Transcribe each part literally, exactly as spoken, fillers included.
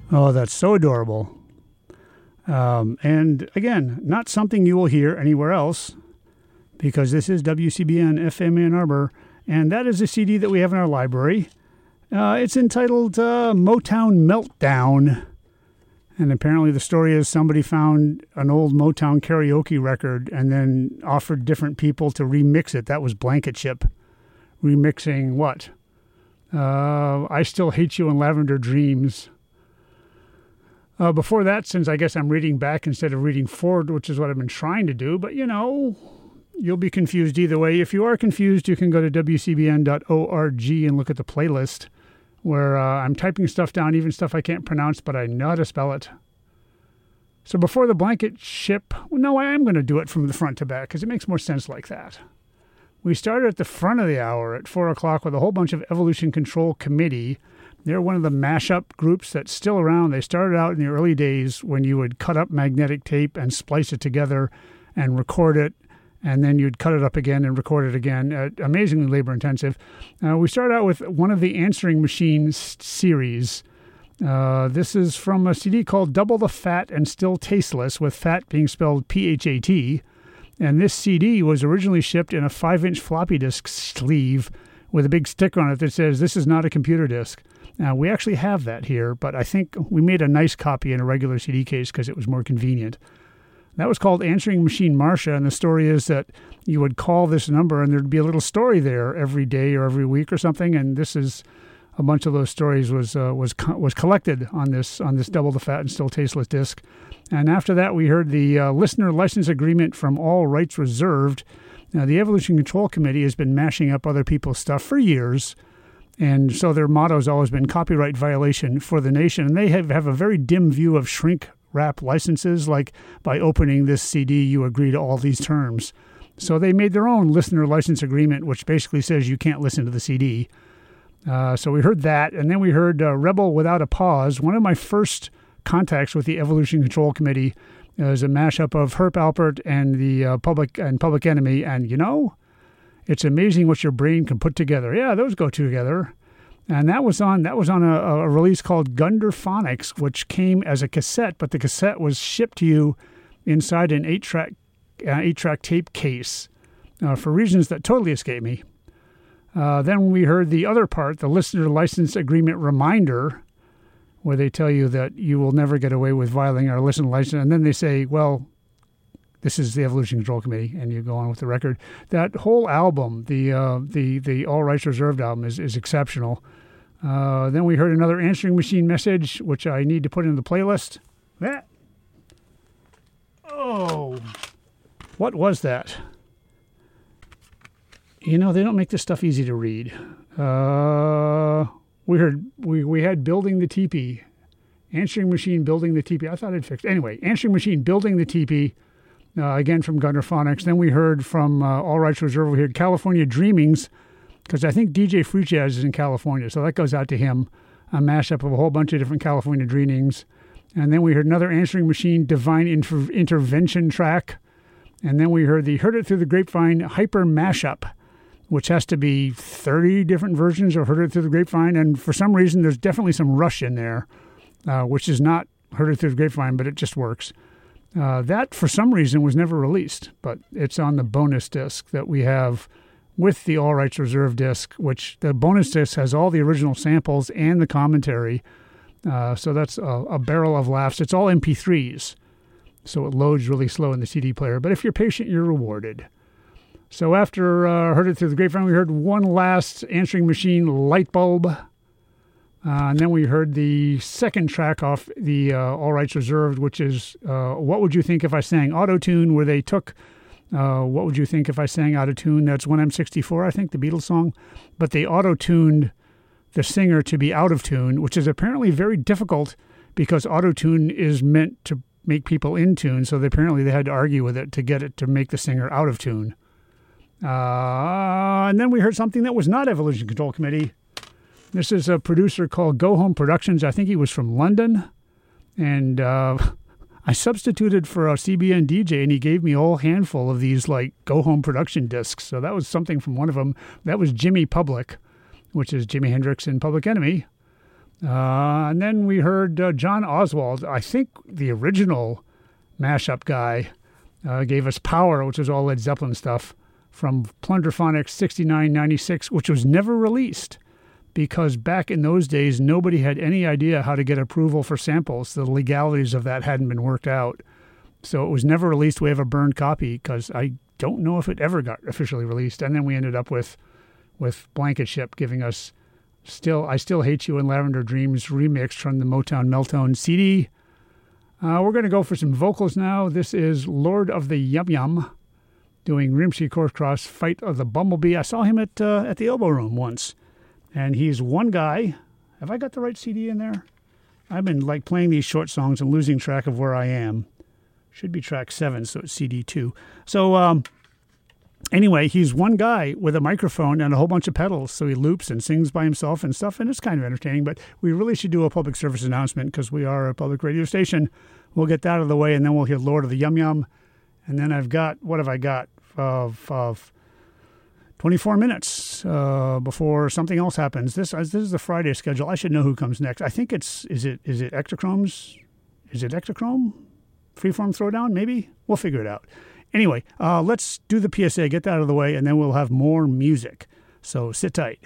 Oh, that's so adorable. Um, and again, not something you will hear anywhere else, because this is W C B N F M Ann Arbor, and that is a C D that we have in our library. Uh, it's entitled uh, Motown Meltdown, and apparently the story is somebody found an old Motown karaoke record and then offered different people to remix it. That was Blanket Ship. Remixing what? Uh, I Still Hate You and Lavender Dreams. Uh, before that, since I guess I'm reading back instead of reading forward, which is what I've been trying to do, but you know, you'll be confused either way. If you are confused, you can go to W C B N dot org and look at the playlist where uh, I'm typing stuff down, even stuff I can't pronounce, but I know how to spell it. So before the Blanket Ship, well, no, I am going to do it from the front to back because it makes more sense like that. We started at the front of the hour at four o'clock with a whole bunch of Evolution Control Committee. They're one of the mashup groups that's still around. They started out in the early days when you would cut up magnetic tape and splice it together and record it, and then you'd cut it up again and record it again. Uh, amazingly labor-intensive. Uh, we started out with one of the Answering Machines series. Uh, this is from a C D called Double the Fat and Still Tasteless, with fat being spelled P H A T. And this C D was originally shipped in a five-inch floppy disk sleeve with a big sticker on it that says, "This is not a computer disk." Now, we actually have that here, but I think we made a nice copy in a regular C D case because it was more convenient. That was called Answering Machine Marcia, and the story is that you would call this number and there'd be a little story there every day or every week or something, and this is a bunch of those stories was uh, was was collected on this on this Double the Fat and Still Tasteless disc. And after that, we heard the uh, listener license agreement from All Rights Reserved. Now, the Evolution Control Committee has been mashing up other people's stuff for years, and so their motto has always been copyright violation for the nation. And they have, have a very dim view of shrink wrap licenses, like by opening this C D, you agree to all these terms. So they made their own listener license agreement, which basically says you can't listen to the C D. Uh, so we heard that, and then we heard uh, Rebel Without a Pause. One of my first contacts with the Evolution Control Committee is a mashup of Herb Alpert and the uh, Public and Public Enemy, and you know, it's amazing what your brain can put together. Yeah, those go together. And that was on that was on a, a release called Gunderphonics, which came as a cassette, but the cassette was shipped to you inside an eight-track uh, eight-track tape case uh, for reasons that totally escape me. Uh, then we heard the other part, the listener license agreement reminder, where they tell you that you will never get away with violating our listener license. And then they say, well, this is the Evolution Control Committee, and you go on with the record. That whole album, the uh, the the All Rights Reserved album, is, is exceptional. Uh, then we heard another Answering Machine message, which I need to put in the playlist. That. Oh, what was that? You know, they don't make this stuff easy to read. Uh, we heard we, we had Building the Teepee. Answering Machine Building the Teepee. I thought I'd fixed. Anyway, Answering Machine Building the Teepee. Uh, again from Gunderphonics. Then we heard from uh, All Rights Reserved. We heard California Dreamings, because I think D J Free Jazz is in California, so that goes out to him. A mashup of a whole bunch of different California Dreamings. And then we heard another Answering Machine Divine Inter- Intervention track. And then we heard the Heard It Through the Grapevine Hyper Mashup, which has to be thirty different versions of Heard It Through the Grapevine. And for some reason, there's definitely some Rush in there, uh, which is not Heard It Through the Grapevine, but it just works. Uh, that, for some reason, was never released, but it's on the bonus disc that we have with the All Rights Reserved disc, which the bonus disc has all the original samples and the commentary. Uh, so that's a, a barrel of laughs. It's all M P threes, so it loads really slow in the C D player. But if you're patient, you're rewarded. So after uh, Heard It Through the Grapevine, we heard one last Answering Machine Light Bulb. Uh, and then we heard the second track off the uh, All Rights Reserved, which is uh, What Would You Think If I Sang Auto-Tune, where they took uh, What Would You Think If I Sang Auto-Tune? That's one M sixty-four, I think, the Beatles song. But they auto-tuned the singer to be out of tune, which is apparently very difficult because auto-tune is meant to make people in tune. So they, apparently they had to argue with it to get it to make the singer out of tune. Uh, and then we heard something that was not Evolution Control Committee. This is a producer called Go Home Productions. I think he was from London. And uh, I substituted for a C B N D J, and he gave me a whole handful of these, like, Go Home Production discs. So that was something from one of them. That was Jimmy Public, which is Jimi Hendrix and Public Enemy. Uh, and then we heard uh, John Oswald, I think the original mashup guy, uh, gave us Power, which is all Led Zeppelin stuff, from Plunderphonics sixty-nine ninety-six, which was never released because back in those days, nobody had any idea how to get approval for samples. The legalities of that hadn't been worked out. So it was never released. We have a burned copy because I don't know if it ever got officially released. And then we ended up with with Blanket Ship giving us Still, I Still Hate You and Lavender Dreams remixed from the Motown Meltone C D. Uh, we're going to go for some vocals now. This is Lord of the Yum Yum doing Rimsky Cross Fight of the Bumblebee. I saw him at uh, at the Elbow Room once, and he's one guy. Have I got the right C D in there? I've been like playing these short songs and losing track of where I am. Should be track seven, so it's C D two. So um, anyway, he's one guy with a microphone and a whole bunch of pedals, so he loops and sings by himself and stuff, and it's kind of entertaining, but we really should do a public service announcement because we are a public radio station. We'll get that out of the way, and then we'll hear Lord of the Yum Yum, and then I've got, what have I got, of, of twenty-four minutes uh, before something else happens. This this is the Friday schedule. I should know who comes next. I think it's, is it is it Ektachrome's, is it Ektachrome? Freeform Throwdown, maybe? We'll figure it out. Anyway, uh, let's do the P S A, get that out of the way, and then we'll have more music. So sit tight.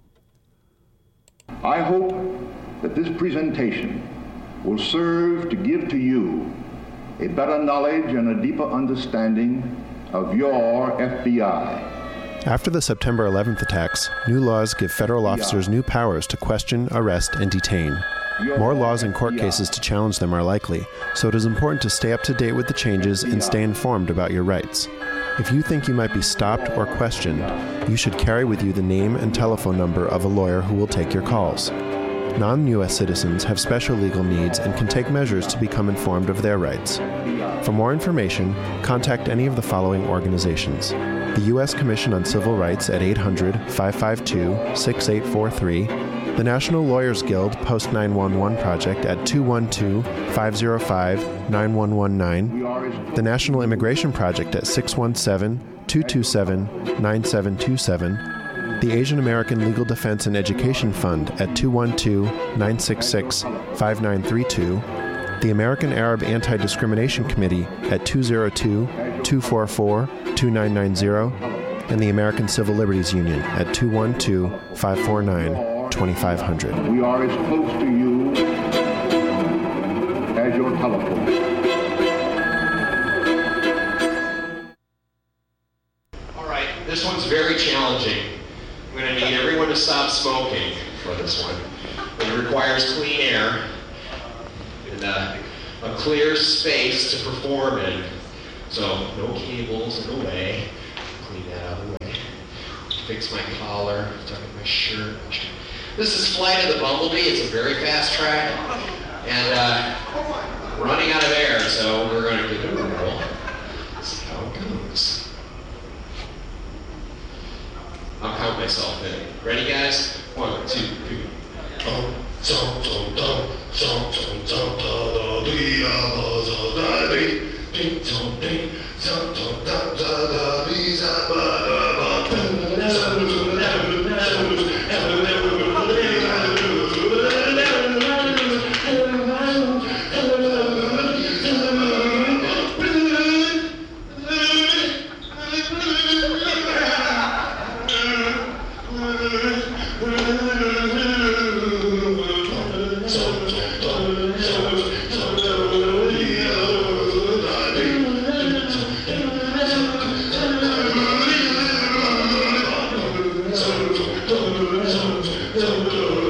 I hope that this presentation will serve to give to you a better knowledge and a deeper understanding of your F B I. After the September eleventh attacks, new laws give federal officers new powers to question, arrest, and detain. More laws and court cases to challenge them are likely, so it is important to stay up to date with the changes and stay informed about your rights. If you think you might be stopped or questioned, you should carry with you the name and telephone number of a lawyer who will take your calls. Non-U S citizens have special legal needs and can take measures to become informed of their rights. For more information, contact any of the following organizations: the U S Commission on Civil Rights at eight hundred, five five two, six eight four three, the National Lawyers Guild Post nine one one Project at two one two, five zero five, nine one one nine, the National Immigration Project at six one seven, two two seven, nine seven two seven, the Asian American Legal Defense and Education Fund at two one two, nine six six, five nine three two, the American Arab Anti-Discrimination Committee at two zero two, two four four, two nine nine zero, and the American Civil Liberties Union at two one two, five four nine, twenty-five hundred. We are as close to you as your telephone. All right, this one's very challenging. I'm going to need everyone to stop smoking for this one. It requires clean air and uh, a clear space to perform in. So no cables in the way. Clean that out of the way. Fix my collar, tuck in my shirt. This is Flight of the Bumblebee. It's a very fast track. And uh, running out of air, so we're going to give it a roll. See how it goes. I'll count myself in. Ready, guys? One, two, three. Go, go, go.